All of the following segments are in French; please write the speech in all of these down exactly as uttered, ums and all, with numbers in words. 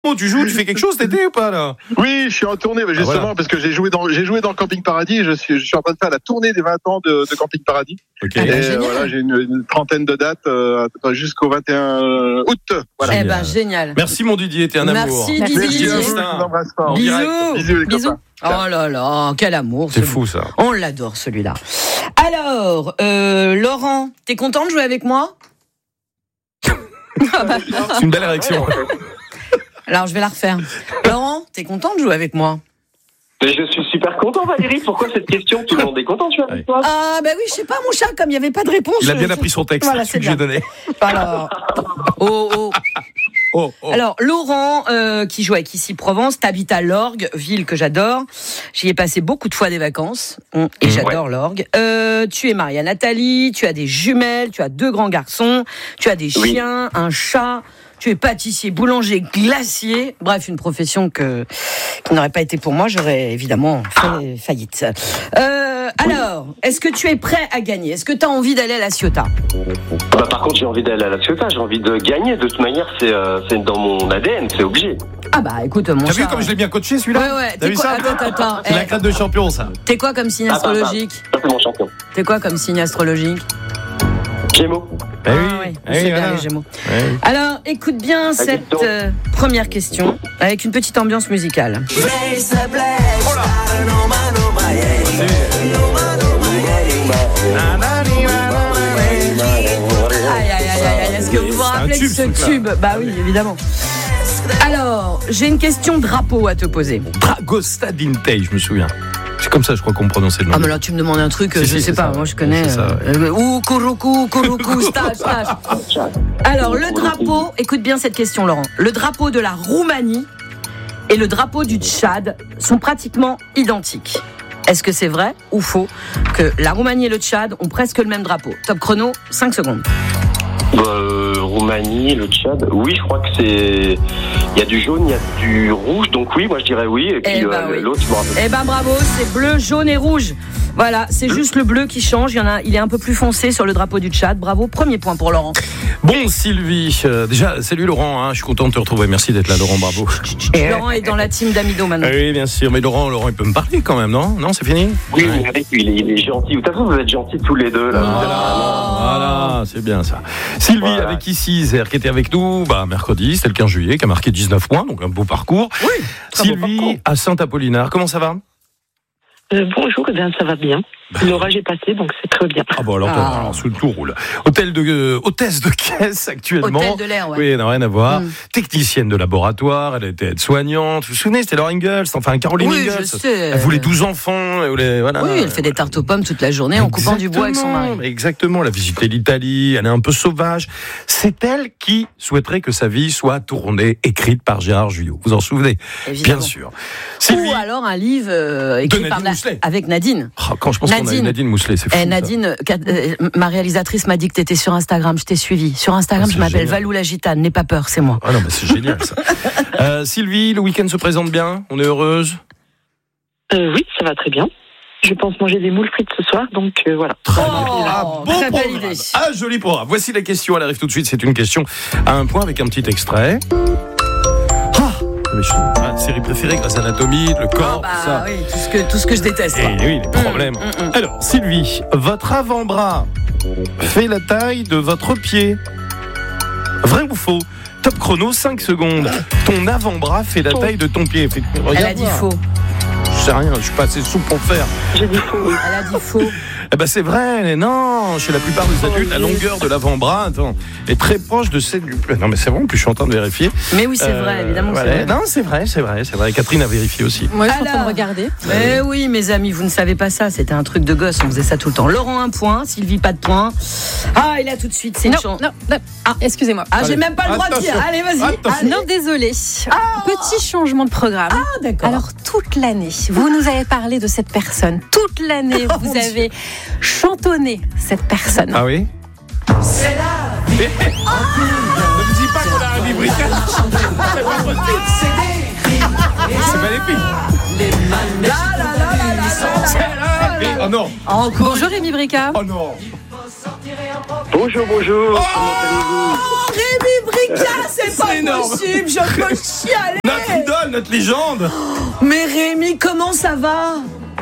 Tu joues, tu fais quelque chose cet été ou pas là? Oui, je suis en tournée, mais justement, ah, voilà. parce que j'ai joué dans j'ai joué dans Camping Paradis. Et je suis je suis en train de faire la tournée des vingt ans de, de Camping Paradis. Ok. Et euh, voilà, j'ai une, une trentaine de dates euh, jusqu'au vingt et un août. Voilà. Eh ben génial. Merci mon Didier, t'es un amour. Merci Didier. Merci, je vous embrasse fort. Bisous. Bisous les Bisous. copains. Oh là là, quel amour. C'est fou ça. On l'adore celui-là. Alors, euh, Laurent, t'es content de jouer avec moi? C'est une belle réaction. Alors, je vais la refaire. Laurent, t'es content de jouer avec moi? Mais je suis super content, Valérie. Pourquoi cette question? Tout le monde est content de jouer avec toi. Ah, ben oui, je sais pas, mon chat, comme il n'y avait pas de réponse. Il a bien appris son texte, voilà, celui que j'ai donné. Alors, oh, oh. Oh, oh. Alors, Laurent, euh, qui joue avec Ici Provence, t'habites à l'Orgue, ville que j'adore. J'y ai passé beaucoup de fois des vacances, et j'adore ouais. l'Orgue. Euh, tu es marié à Nathalie, tu as des jumelles, tu as deux grands garçons, tu as des chiens, oui. un chat. Tu es pâtissier, boulanger, glacier. Bref, une profession que, qui n'aurait pas été pour moi. J'aurais évidemment fait faillite. Euh, alors, est-ce que tu es prêt à gagner? Est-ce que tu as envie d'aller à la Ciotat? Bah, par contre, j'ai envie d'aller à la Ciotat. J'ai envie de gagner. De toute manière, c'est, euh, c'est dans mon A D N. C'est obligé. Ah bah écoute, mon T'as chat... vu comme je l'ai bien coaché celui-là? Ouais, ouais. T'as vu quoi... ça? Attends, attends. C'est eh. la crête de champion, ça. T'es quoi comme signe astrologique? Ah, bah, bah. Ça, c'est mon champion. T'es quoi comme signe astrologique? Gémeaux. Ah oui, oui. Eh c'est oui, bien voilà. les Gémeaux. Eh oui. Alors, écoute bien cette euh, première question avec une petite ambiance musicale. Oh là. Aïe, aïe, aïe, aïe, est-ce que vous vous rappelez de ce tube? Bah oui, évidemment. Alors, j'ai une question drapeau à te poser. Dragosta Dintei, je me souviens. C'est comme ça, je crois qu'on prononçait le nom. Ah, mais là, tu me demandes un truc, si, je si, sais pas, ça. moi je connais. Ça, ouais. euh, Ou Kuruku, Kuruku, stage, stage. Alors, le drapeau, écoute bien cette question, Laurent. Le drapeau de la Roumanie et le drapeau du Tchad sont pratiquement identiques. Est-ce que c'est vrai ou faux que la Roumanie et le Tchad ont presque le même drapeau? Top chrono, cinq secondes. Bah, euh, Roumanie, le Tchad. Oui, je crois que c'est. Il y a du jaune, il y a du rouge, donc oui, moi je dirais oui. Et puis eh ben euh, oui. l'autre, je me rappelle. Eh ben bravo, c'est bleu, jaune et rouge. Voilà, c'est bleu. Juste le bleu qui change. Il y en a, il est un peu plus foncé sur le drapeau du Tchad. Bravo, premier point pour Laurent. Bon, Sylvie, euh, déjà, salut Laurent, hein, je suis content de te retrouver. Merci d'être là, Laurent, bravo. Laurent est dans la team d'Amido maintenant. Oui, bien sûr, mais Laurent, Laurent, il peut me parler quand même, non? Non, c'est fini? Oui, oui, avec lui, il est, il est gentil. De toute façon, vous êtes gentils tous les deux. Là. Voilà, voilà, c'est bien ça. Sylvie, voilà. Avec ici, Zer, qui était avec nous bah, mercredi, c'était le quinze juillet, qui a marqué dix-neuf points, donc un beau parcours. Oui, Sylvie, beau parcours. À Saint-Apollinaire, comment ça va? Euh, bonjour, eh bien, ça va bien. L'orage est passé, donc c'est très bien. Ah bon, alors, ah. alors sous le tout roule. Hôtel de, euh, hôtesse de caisse actuellement. Hôtel de l'air, ouais. Oui, n'a rien à voir. Mm. Technicienne de laboratoire, elle était aide-soignante. Vous vous souvenez, c'était Laura Ingalls, enfin Caroline oui, Ingalls. Je sais. Elle voulait douze enfants. Elle voulait, voilà. Oui, elle fait des tartes aux pommes toute la journée en coupant du bois avec son mari. Exactement, elle a visité l'Italie, elle est un peu sauvage. C'est elle qui souhaiterait que sa vie soit tournée, écrite par Gérard Jugnot. Vous en souvenez? Évidemment. Bien sûr. Sylvie. Ou alors un livre euh, écrit par Na- avec Nadine. Oh, quand je pense Nadine. qu'on a eu Nadine Mousselet, c'est fou. Eh, Nadine, euh, ma réalisatrice m'a dit que tu étais sur Instagram, je t'ai suivi. Sur Instagram, ah, je m'appelle génial. Valou la Gitane, n'aie pas peur, c'est moi. Ah non, mais c'est génial ça. euh, Sylvie, le week-end se présente bien? On est heureuse? euh, Oui, ça va très bien. Je pense manger des moules frites ce soir, donc euh, voilà. Très, oh, ah, bon très belle programme. idée. Ah, joli programme. Voici la question, elle arrive tout de suite. C'est une question à un point avec un petit extrait. Ah, série préférée, Grey's Anatomy, le corps, ah bah, tout ça. Oui, tout ce que, tout ce que je déteste. Et oui, les problèmes. Mmh, mmh, mmh. Alors, Sylvie, votre avant-bras fait la taille de votre pied. Vrai ou faux? Top chrono, cinq secondes. Ton avant-bras fait la taille de ton pied. Regarde. Elle a dit faux. Je sais rien, je suis pas assez souple pour le faire. J'ai dit faux. Elle a dit faux. Eh ben c'est vrai, mais non, chez la plupart des adultes, la longueur de l'avant-bras attends, est très proche de celle du... Non mais c'est vrai, puis je suis en train de vérifier. Mais oui, c'est euh, vrai, évidemment. Voilà. C'est vrai. Non, c'est vrai, c'est vrai, c'est vrai. Catherine a vérifié aussi. Moi, je suis en train de regarder. Mais oui, mes amis, vous ne savez pas ça, c'était un truc de gosse, on faisait ça tout le temps. Laurent, un point, Sylvie, pas de point. Ah, et là, tout de suite, c'est non, une chance. Non, non, ah, excusez-moi. Ah, j'ai même pas le droit attention. de dire. Allez, vas-y. Allez. Non, désolé. Ah. Petit changement de programme. Ah, d'accord. Alors, toute l'année, vous nous avez parlé de cette personne. Toute l'année, oh, vous avez Dieu. chantonné cette personne. Ah oui? C'est là. Ne me dis pas qu'on a un hybride. C'est pas possible. C'est maléfique. Là, là, là, là, là, c'est là. Oh non. Encore. Bonjour Rémi Bricard. Oh non. Bonjour, bonjour. Oh, Rémi Bricard. Mika, c'est pas C'est énorme. possible, je peux chialer. Notre idole, notre légende. Mais Rémi, comment ça va?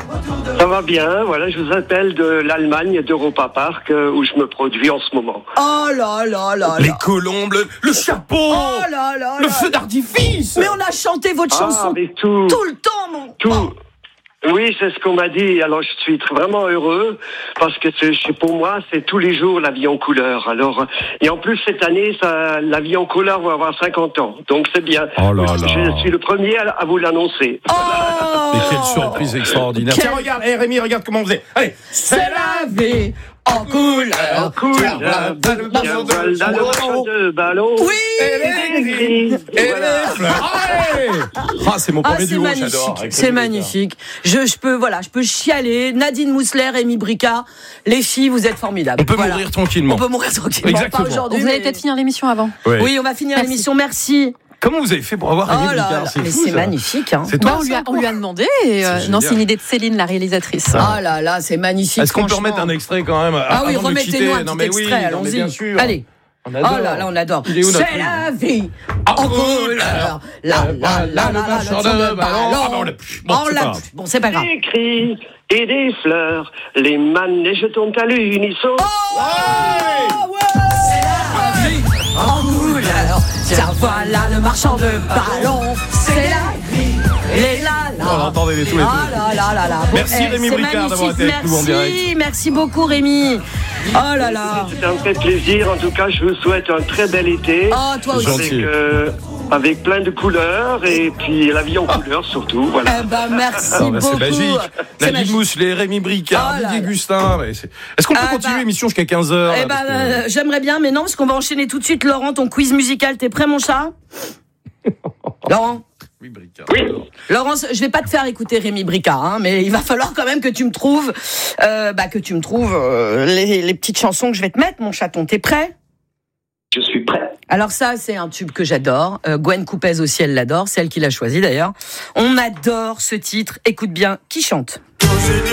Ça va bien, voilà, je vous appelle de l'Allemagne, d'Europa Park, euh, où je me produis en ce moment. Oh là là là Les là. colombes, le, le chapeau, Oh là là le là. feu d'artifice. Mais on a chanté votre Ah, chanson mais tout, tout le temps, mon. tout. Oui, c'est ce qu'on m'a dit. Alors, je suis vraiment heureux parce que c'est, pour moi, c'est tous les jours la vie en couleur. Alors, et en plus, cette année, ça, la vie en couleur va avoir cinquante ans. Donc, c'est bien. Oh là là. Je suis le premier à, à vous l'annoncer. Oh. Mais quelle surprise extraordinaire. Quel- Tiens, regarde, hey, Rémi, regarde comment on faisait. Allez, C'est la vie en couleur. En couleur, dans le ballon de- dans le ballon de ballon. Oui. Et les gris, et Voilà. les fleurs. Allez. Ah, c'est mon Ah, premier c'est duo, magnifique, j'adore. avec c'est Rémi magnifique. Je, je peux, voilà, je peux chialer. Nadine Mousseler, Rémi Brica, les filles, vous êtes formidables. On peut Voilà. mourir tranquillement. On peut mourir tranquillement. Exactement. Pas aujourd'hui. Vous allez mais- peut-être finir l'émission avant. Ouais. Oui, on va finir Merci. l'émission. Merci. Comment vous avez fait pour avoir Rémi Oh là Bricard? là, C'est mais fou, c'est ça. magnifique. Hein. C'est Bah, toi, on, lui a, ça, on lui a demandé. Et, euh, C'est non, génial. c'est une idée de Céline, la réalisatrice. Oh là là, c'est magnifique. Est-ce qu'on peut franchement. remettre un extrait quand même? Ah oui, avant de remettez-nous quitter? un Non, petit mais oui, extrait, non, mais allons-y. bien sûr. Allez. On Oh adore. là là, on adore. Il est où, notre C'est truc la vie En en couleur. couleur. La la la la la, marcheur le son de de ballon. ballon. Ah, bah, on l'a plus. Bon, On c'est l'a pas grave. plus. Bon, c'est pas grave. Des cris et des fleurs, les manèges tombent à l'unisson. Oh ouais. C'est la vie en couleur. Tiens, voilà le marchand de ballon. C'est la vie. Les la la. On entendait les tous les deux. Ah là là là là. Bon, Merci, eh, Rémi c'est Bricard, d'avoir magnifique. été avec nous en Merci, direct. merci beaucoup Rémi. Oh là là. Ça me fait plaisir. En tout cas, je vous souhaite un très bel été. Oh toi aussi. Gentil. Avec, euh, avec plein de couleurs et puis la vie en couleur surtout. Voilà. Eh ben merci Ah, bah, beaucoup. c'est magique. C'est Nadine magique. Mousselet, Rémi Bricard, Oh là Didier là. Gustin. mais c'est- Est-ce qu'on peut Ah, continuer bah. l'émission jusqu'à quinze heures? Eh ben, euh, j'aimerais bien, mais non, parce qu'on va enchaîner tout de suite. Laurent, ton quiz musical, t'es prêt, mon chat? Laurent, Oui, Bricard. Oui. Laurent, je vais pas te faire écouter Rémi Bricard, hein, mais il va falloir quand même que tu me trouves, euh, bah, que tu me trouves euh, les, les petites chansons que je vais te mettre, mon chaton. T'es prêt? Je suis prêt. Alors ça, c'est un tube que j'adore. Euh, Gwen Coupez aussi, elle l'adore. C'est elle qui l'a choisi d'ailleurs. On adore ce titre. Écoute bien, qui chante?